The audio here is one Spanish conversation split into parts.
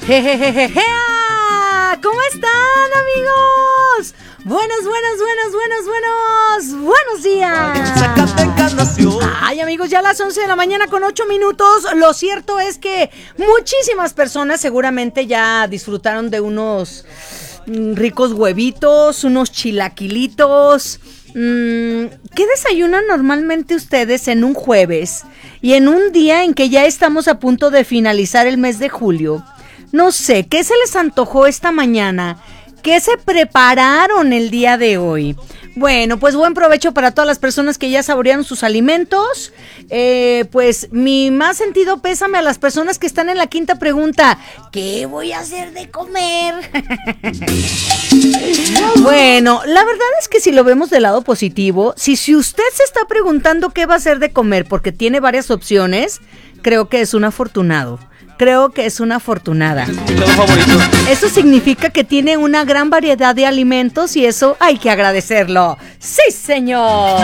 Jejejejea. ¿Cómo están, amigos? Buenos días. Ay, amigos, ya a las 11 de la mañana con 8 minutos. Lo cierto es que muchísimas personas seguramente ya disfrutaron de unos ricos huevitos, unos chilaquilitos. ¿Qué desayunan normalmente ustedes en un jueves y en un día en que ya estamos a punto de finalizar el mes de julio? No sé, ¿qué se les antojó esta mañana? ¿Qué se prepararon el día de hoy? Bueno, pues buen provecho para todas las personas que ya saborearon sus alimentos. Pues mi más sentido pésame a las personas que están en la quinta pregunta. ¿Qué voy a hacer de comer? Bueno, la verdad es que si lo vemos del lado positivo, si usted se está preguntando qué va a hacer de comer porque tiene varias opciones, creo que es un afortunado. Creo que es una afortunada. Eso significa que tiene una gran variedad de alimentos y eso hay que agradecerlo. ¡Sí, señor!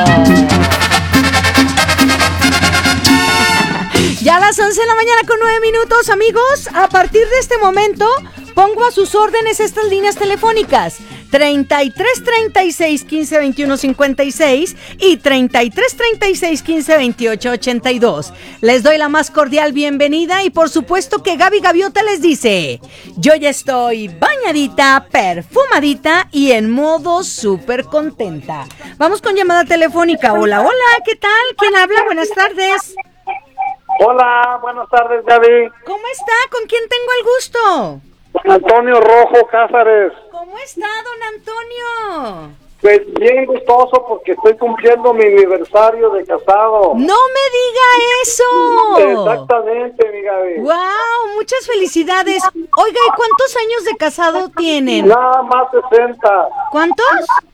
Ya a las 11 de la mañana con 9 minutos, amigos. A partir de este momento, pongo a sus órdenes estas líneas telefónicas. 33 36 15 21 56 y 33 36 15 28 82. Les doy la más cordial bienvenida y por supuesto que Gaby Gaviota les dice: yo ya estoy bañadita, perfumadita y en modo súper contenta. Vamos con llamada telefónica. Hola, ¿qué tal? ¿Quién habla? Buenas tardes. Hola, buenas tardes, Gaby. ¿Cómo está? ¿Con quién tengo el gusto? Don Antonio Rojo Cázares. ¿Cómo está, don Antonio? Pues bien gustoso porque estoy cumpliendo mi aniversario de casado. ¡No me diga eso! Exactamente, mi Gaby. ¡Wow! Muchas felicidades. Oiga, ¿y cuántos años de casado tienen? Nada más 60. ¿Cuántos?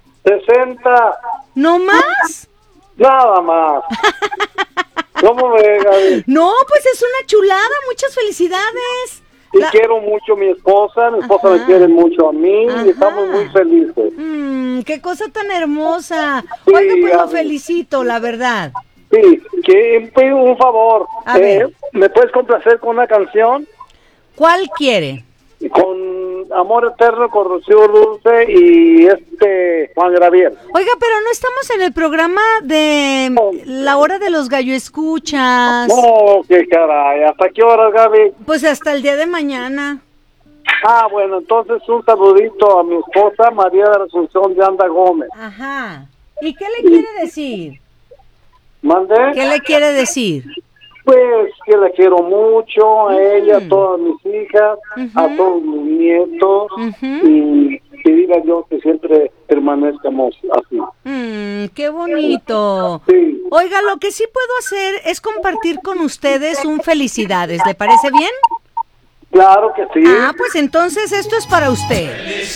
60. ¿No más? Nada más. ¿Cómo ve, Gaby? No, pues es una chulada. Muchas felicidades. Y quiero mucho a mi esposa me quiere mucho a mí. Y estamos muy felices. ¡Qué cosa tan hermosa! Sí, oiga, pues lo felicito, la verdad. Sí, que pido un favor. A ver. ¿Me puedes complacer con una canción? ¿Cuál quiere? Con Amor Eterno, con Rocío Dulce y Juan Gabriel. Oiga, pero no estamos en el programa de la hora de los gallo escuchas. No, qué caray. ¿Hasta qué horas, Gaby? Pues hasta el día de mañana. Ah, bueno, entonces un saludito a mi esposa María de la Asunción de Anda Gómez. Ajá. ¿Y qué le quiere decir? ¿Mandé? ¿Qué le quiere decir? Pues que la quiero mucho, a ella, a todas mis hijas, a todos mis nietos, y que diga yo que siempre permanezcamos así. ¡Qué bonito! Sí. Oiga, lo que sí puedo hacer es compartir con ustedes un felicidades, ¿le parece bien? Claro que sí. Ah, pues entonces esto es para usted.